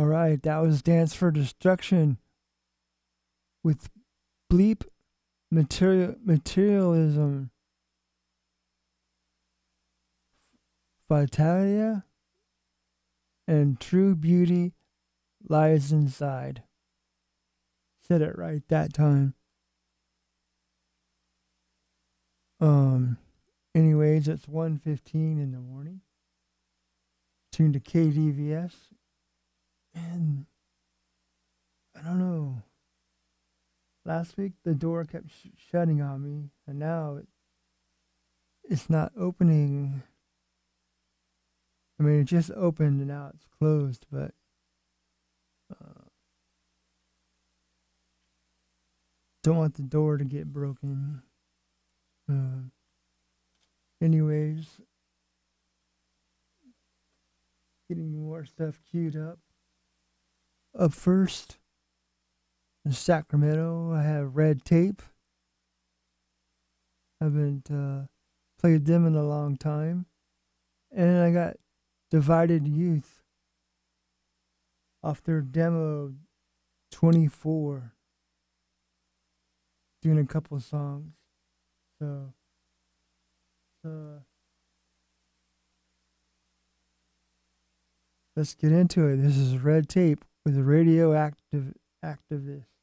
All right, that was Dance for Destruction with Bleep Materialism Vitalia and True Beauty Lies Inside. Said it right that time. Um Anyways, it's 1:15 in the morning. Tuned to KDVS and I don't know. Last week the door kept shutting on me and now it's not opening. I mean, it just opened and now it's closed, but uh, don't want the door to get broken. Uh, Anyways, getting more stuff queued up. Up first, in Sacramento, I have Red Tape. Haven't played them in a long time. And I got Divided Youth off their demo 24. Doing a couple songs. So, let's get into it. This is Red Tape with Radioactive Activist.